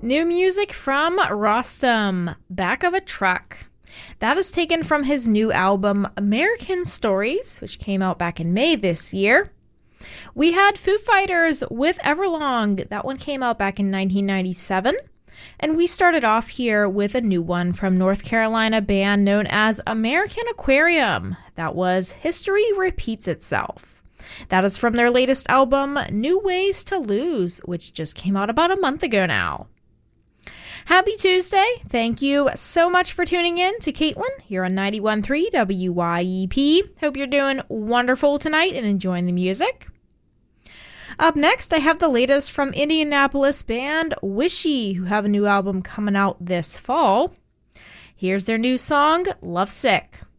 New music from Rostam, Back of a Truck. That is taken from his new album, American Stories, which came out back in May this year. We had Foo Fighters with Everlong. That one came out back in 1997. And we started off here with a new one from North Carolina band known as American Aquarium. That was History Repeats Itself. That is from their latest album, New Ways to Lose, which just came out about a month ago now. Happy Tuesday. Thank you so much for tuning in to Caitlin here on 91.3 WYEP. Hope you're doing wonderful tonight and enjoying the music. Up next, I have the latest from Indianapolis band Wishy, who have a new album coming out this fall. Here's their new song, Lovesick.